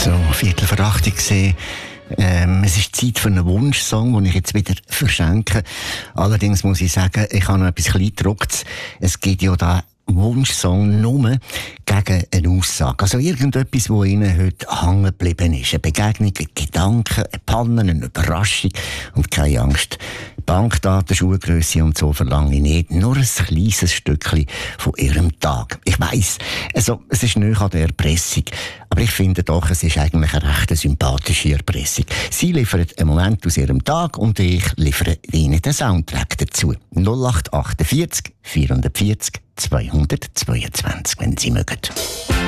So, 7:45 gesehen. Es ist Zeit für einen Wunschsong, den ich jetzt wieder verschenke. Allerdings muss ich sagen, ich habe noch etwas Kleingedrucktes. Es geht ja da Wunschsong nur gegen eine Aussage. Also irgendetwas, wo Ihnen heute hängen geblieben ist. Eine Begegnung, ein Gedanke, eine Panne, eine Überraschung. Und keine Angst. Bankdaten, Schuhgrösse und so verlange ich nicht. Nur ein kleines Stückchen von Ihrem Tag. Ich weiss, also, es ist nicht an der Erpressung. Aber ich finde doch, es ist eigentlich eine recht sympathische Erpressung. Sie liefern einen Moment aus Ihrem Tag und ich liefere Ihnen den Soundtrack dazu. 0848 440 222, wenn Sie mögen.